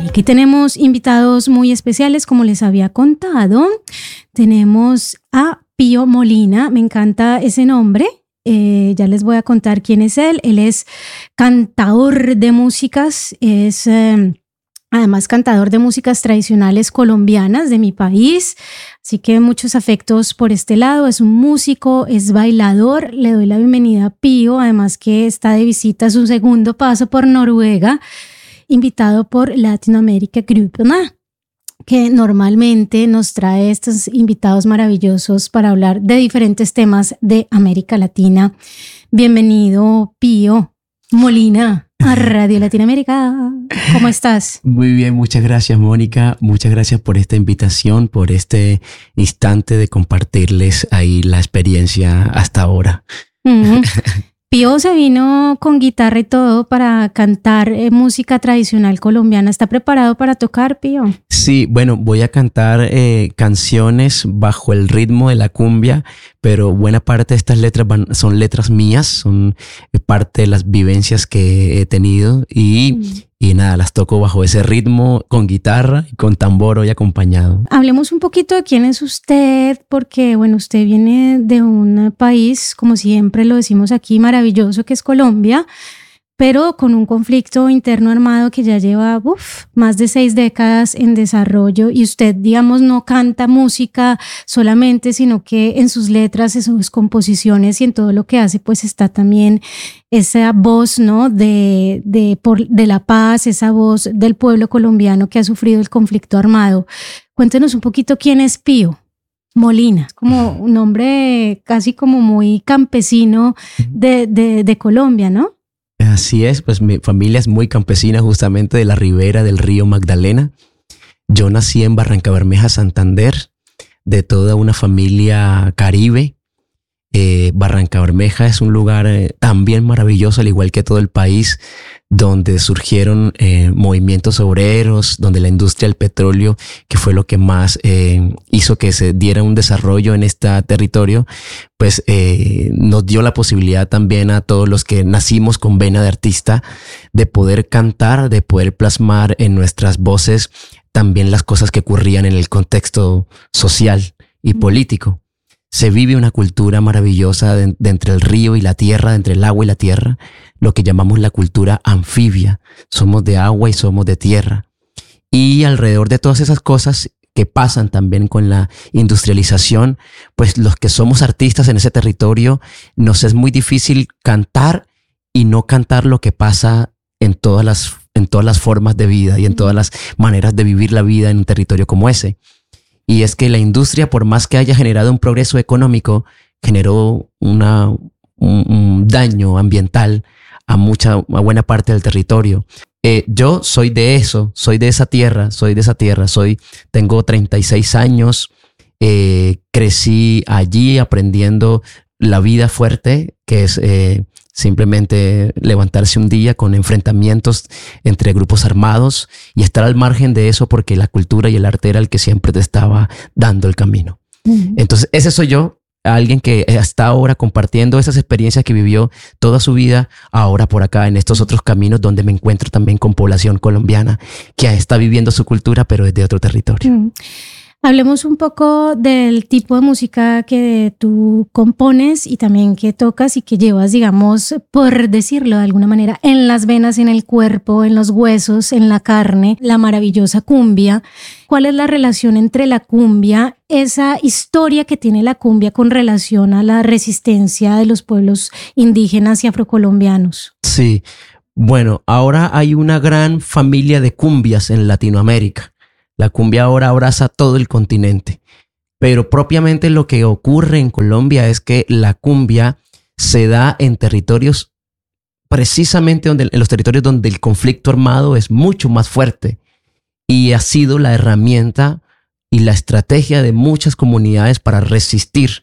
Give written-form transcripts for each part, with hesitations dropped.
Aquí tenemos invitados muy especiales, como les había contado. Tenemos a Pío Molina, me encanta ese nombre. Ya les voy a contar quién es él. Él es cantador de músicas, es además cantador de músicas tradicionales colombianas de mi país. Así que muchos afectos por este lado. Es un músico, es bailador. Le doy la bienvenida a Pío, además que está de visita a su segundo paso por Noruega, invitado por Latin America Group, ¿no?, que normalmente nos trae estos invitados maravillosos para hablar de diferentes temas de América Latina. Bienvenido, Pío Molina, a Radio Latinoamérica. ¿Cómo estás? Muy bien, muchas gracias, Mónica. Muchas gracias por esta invitación, por este instante de compartirles ahí la experiencia hasta ahora. Pío se vino con guitarra y todo para cantar música tradicional colombiana. ¿Está preparado para tocar, Pío? Sí, bueno, voy a cantar canciones bajo el ritmo de la cumbia, pero buena parte de estas letras son letras mías, son parte de las vivencias que he tenido y nada, las toco bajo ese ritmo con guitarra y con tambor hoy acompañado. Hablemos un poquito de quién es usted, porque bueno, usted viene de un país, como siempre lo decimos aquí, maravilloso, que es Colombia, pero con un conflicto interno armado que ya lleva más de 6 décadas en desarrollo, y usted, digamos, no canta música solamente, sino que en sus letras, en sus composiciones y en todo lo que hace, pues está también esa voz, ¿no?, de la paz, esa voz del pueblo colombiano que ha sufrido el conflicto armado. Cuéntenos un poquito quién es Pío Molina, como un nombre casi como muy campesino de Colombia, ¿no? Así es, pues mi familia es muy campesina, justamente de la ribera del río Magdalena. Yo nací en Barrancabermeja, Santander, de toda una familia caribe. Barrancabermeja es un lugar también maravilloso, al igual que todo el país, donde surgieron movimientos obreros, donde la industria del petróleo, que fue lo que más hizo que se diera un desarrollo en este territorio, pues nos dio la posibilidad también a todos los que nacimos con vena de artista de poder cantar, de poder plasmar en nuestras voces también las cosas que ocurrían en el contexto social y político. Se vive una cultura maravillosa de entre el río y la tierra, de entre el agua y la tierra, lo que llamamos la cultura anfibia. Somos de agua y somos de tierra. Y alrededor de todas esas cosas que pasan también con la industrialización, pues los que somos artistas en ese territorio, nos es muy difícil cantar y no cantar lo que pasa en todas las formas de vida y en todas las maneras de vivir la vida en un territorio como ese. Y es que la industria, por más que haya generado un progreso económico, generó un daño ambiental a buena parte del territorio. Yo soy de eso, soy de esa tierra, tengo 36 años, crecí allí aprendiendo la vida fuerte, que es simplemente levantarse un día con enfrentamientos entre grupos armados y estar al margen de eso porque la cultura y el arte era el que siempre te estaba dando el camino. Entonces ese soy yo, alguien que está ahora compartiendo esas experiencias que vivió toda su vida, ahora por acá en estos otros caminos donde me encuentro también con población colombiana que está viviendo su cultura pero desde otro territorio. Hablemos un poco del tipo de música que tú compones y también que tocas y que llevas, digamos, por decirlo de alguna manera, en las venas, en el cuerpo, en los huesos, en la carne, la maravillosa cumbia. ¿Cuál es la relación entre la cumbia, esa historia que tiene la cumbia con relación a la resistencia de los pueblos indígenas y afrocolombianos? Sí, bueno, ahora hay una gran familia de cumbias en Latinoamérica. La cumbia ahora abraza todo el continente, pero propiamente lo que ocurre en Colombia es que la cumbia se da en territorios, precisamente en los territorios donde el conflicto armado es mucho más fuerte y ha sido la herramienta y la estrategia de muchas comunidades para resistir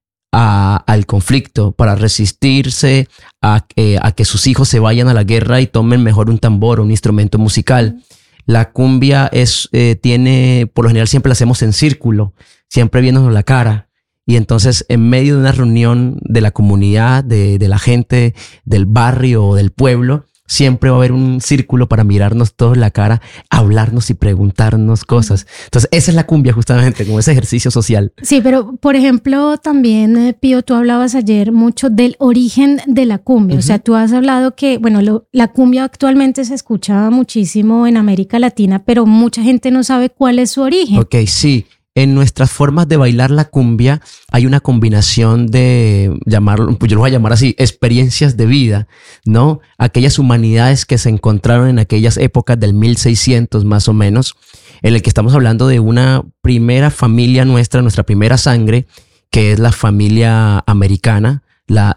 al conflicto, para resistirse a que sus hijos se vayan a la guerra y tomen mejor un tambor o un instrumento musical. La cumbia tiene, por lo general siempre la hacemos en círculo, siempre viéndonos la cara. Y entonces en medio de una reunión de la comunidad, de la gente del barrio o del pueblo, siempre va a haber un círculo para mirarnos todos en la cara, hablarnos y preguntarnos cosas. Entonces, esa es la cumbia justamente, como ese ejercicio social. Sí, pero por ejemplo, también, Pío, tú hablabas ayer mucho del origen de la cumbia. O sea, tú has hablado que, bueno, la cumbia actualmente se escucha muchísimo en América Latina, pero mucha gente no sabe cuál es su origen. Ok, sí. En nuestras formas de bailar la cumbia hay una combinación de llamarlo, pues yo lo voy a llamar así, experiencias de vida, ¿no? Aquellas humanidades que se encontraron en aquellas épocas del 1600 más o menos, en el que estamos hablando de una primera familia nuestra primera sangre, que es la familia americana, la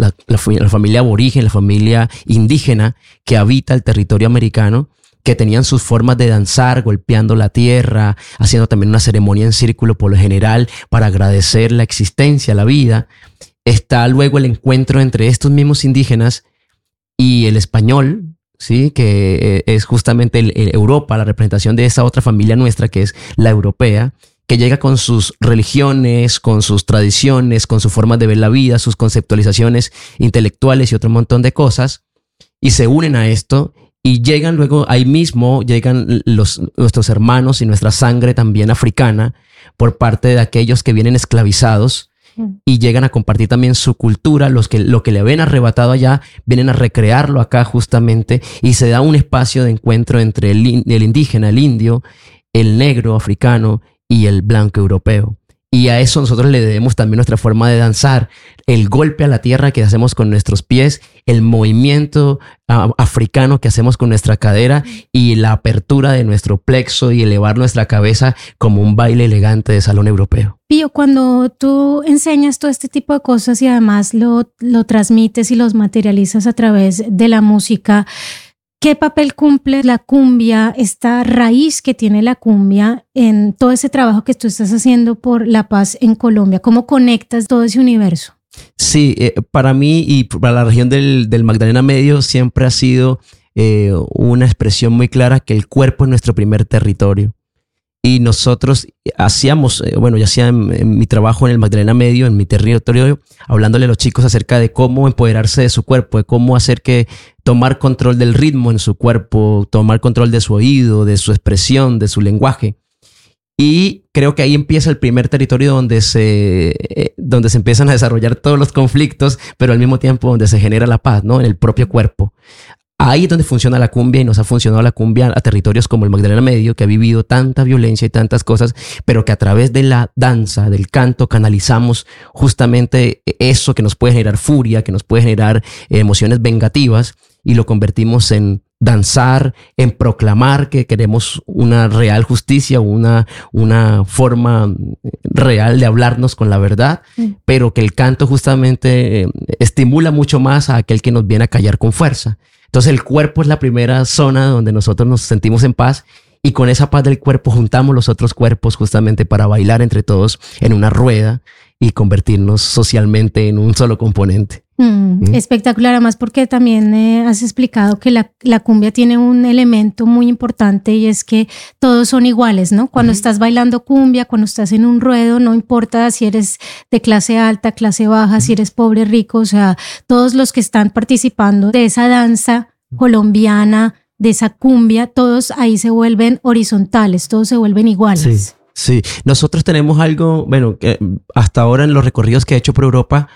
familia aborigen, la familia indígena que habita el territorio americano, que tenían sus formas de danzar, golpeando la tierra, haciendo también una ceremonia en círculo por lo general para agradecer la existencia, la vida. Está luego el encuentro entre estos mismos indígenas y el español, ¿sí? Que es justamente Europa, la representación de esa otra familia nuestra que es la europea, que llega con sus religiones, con sus tradiciones, con sus formas de ver la vida, sus conceptualizaciones intelectuales y otro montón de cosas, y se unen a esto. Y llegan luego, ahí mismo llegan nuestros hermanos y nuestra sangre también africana por parte de aquellos que vienen esclavizados y llegan a compartir también su cultura. Lo que le habían arrebatado allá vienen a recrearlo acá justamente y se da un espacio de encuentro entre el indígena, el indio, el negro africano y el blanco europeo. Y a eso nosotros le debemos también nuestra forma de danzar, el golpe a la tierra que hacemos con nuestros pies, el movimiento africano que hacemos con nuestra cadera y la apertura de nuestro plexo y elevar nuestra cabeza como un baile elegante de salón europeo. Pío, cuando tú enseñas todo este tipo de cosas y además lo transmites y los materializas a través de la música, ¿qué papel cumple la cumbia, esta raíz que tiene la cumbia en todo ese trabajo que tú estás haciendo por la paz en Colombia? ¿Cómo conectas todo ese universo? Sí, para mí y para la región del Magdalena Medio siempre ha sido una expresión muy clara que el cuerpo es nuestro primer territorio. Y nosotros hacíamos, yo hacía en mi trabajo en el Magdalena Medio, en mi territorio, hablándole a los chicos acerca de cómo empoderarse de su cuerpo, de cómo hacer que tomar control del ritmo en su cuerpo, tomar control de su oído, de su expresión, de su lenguaje. Y creo que ahí empieza el primer territorio donde se empiezan a desarrollar todos los conflictos, pero al mismo tiempo donde se genera la paz, ¿no? En el propio cuerpo. Ahí es donde funciona la cumbia y nos ha funcionado la cumbia a territorios como el Magdalena Medio, que ha vivido tanta violencia y tantas cosas, pero que a través de la danza, del canto, canalizamos justamente eso que nos puede generar furia, que nos puede generar emociones vengativas y lo convertimos en danzar, en proclamar que queremos una real justicia, una forma real de hablarnos con la verdad, pero que el canto justamente estimula mucho más a aquel que nos viene a callar con fuerza. Entonces el cuerpo es la primera zona donde nosotros nos sentimos en paz y con esa paz del cuerpo juntamos los otros cuerpos justamente para bailar entre todos en una rueda y convertirnos socialmente en un solo componente. Espectacular, además porque también has explicado que la cumbia tiene un elemento muy importante y es que todos son iguales, ¿no? Cuando estás bailando cumbia, cuando estás en un ruedo, no importa si eres de clase alta, clase baja, si eres pobre, rico, o sea, todos los que están participando de esa danza colombiana, de esa cumbia, todos ahí se vuelven horizontales, todos se vuelven iguales. Sí, nosotros tenemos algo, que hasta ahora en los recorridos que he hecho por Europa,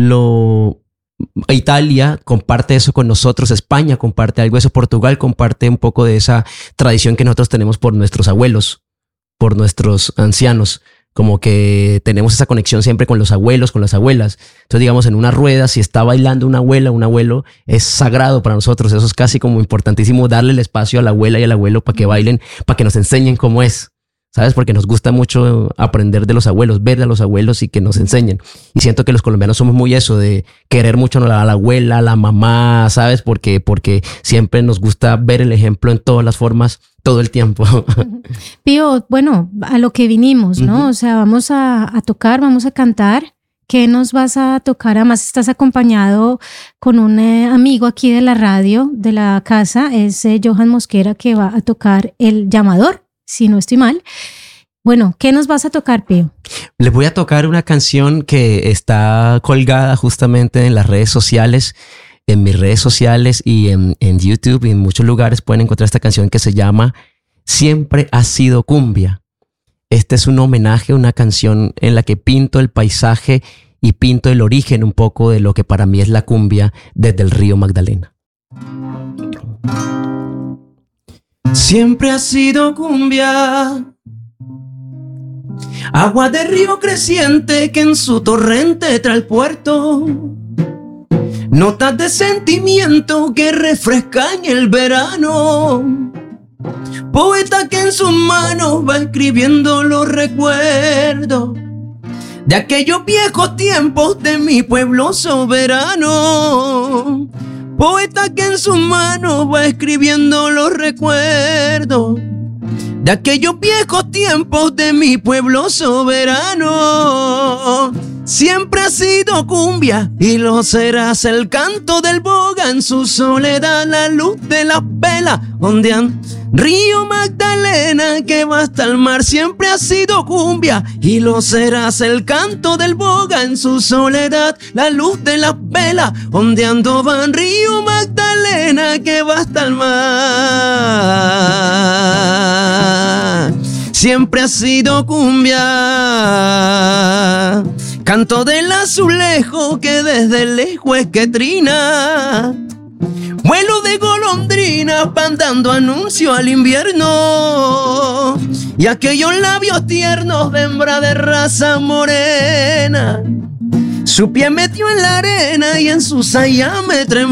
Italia comparte eso con nosotros, España comparte algo de eso, Portugal comparte un poco de esa tradición que nosotros tenemos por nuestros abuelos, por nuestros ancianos, como que tenemos esa conexión siempre con los abuelos, con las abuelas. Entonces, digamos, en una rueda, si está bailando una abuela, un abuelo, es sagrado para nosotros. Eso es casi como importantísimo, darle el espacio a la abuela y al abuelo para que bailen, para que nos enseñen cómo es. ¿Sabes? Porque nos gusta mucho aprender de los abuelos, ver a los abuelos y que nos enseñen. Y siento que los colombianos somos muy eso, de querer mucho a la abuela, a la mamá, ¿sabes? Porque siempre nos gusta ver el ejemplo en todas las formas, todo el tiempo. Pío, bueno, a lo que vinimos, ¿no? O sea, vamos a tocar, vamos a cantar. ¿Qué nos vas a tocar? Además estás acompañado con un amigo aquí de la radio, de la casa, es Johan Mosquera, que va a tocar El Llamador, si no estoy mal. Bueno, ¿qué nos vas a tocar, Pío? Les voy a tocar una canción que está colgada justamente en las redes sociales. en mis redes sociales y en YouTube y en muchos lugares pueden encontrar esta canción que se llama Siempre ha sido cumbia. Este es un homenaje, una canción en la que pinto el paisaje y pinto el origen un poco de lo que para mí es la cumbia desde el río Magdalena. Siempre ha sido cumbia, agua de río creciente que en su torrente trae el puerto, notas de sentimiento que refrescan el verano, poeta que en sus manos va escribiendo los recuerdos de aquellos viejos tiempos de mi pueblo soberano. Poeta que en sus manos va escribiendo los recuerdos de aquellos viejos tiempos de mi pueblo soberano. Siempre ha sido cumbia y lo serás, el canto del boga en su soledad, la luz de las velas ondean río Magdalena que va hasta el mar. Siempre ha sido cumbia y lo serás, el canto del boga en su soledad, la luz de las velas ondeando van río Magdalena que va hasta el mar. Siempre ha sido cumbia, canto del azulejo que desde lejos es que trina, vuelo de golondrinas van dando anuncio al invierno, y aquellos labios tiernos de hembra de raza morena, su pie metió en la arena y en su saya me tremó.